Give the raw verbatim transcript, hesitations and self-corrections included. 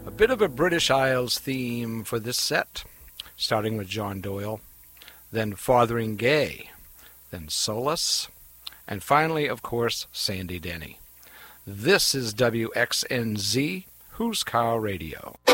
A bit of a British Isles theme for this set, starting with John Doyle, then Fotheringay, then Solace, and finally, of course, Sandy Denny. This is W X N Z, Who's Car Radio.